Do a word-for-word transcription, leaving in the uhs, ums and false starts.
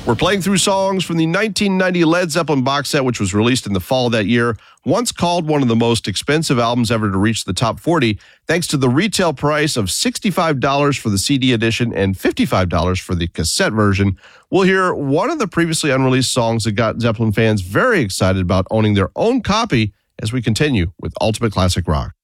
We're playing through songs from the nineteen ninety Led Zeppelin box set, which was released in the fall of that year. Once called one of the most expensive albums ever to reach the top forty, thanks to the retail price of sixty-five dollars for the C D edition and fifty-five dollars for the cassette version. We'll hear one of the previously unreleased songs that got Zeppelin fans very excited about owning their own copy as we continue with Ultimate Classic Rock.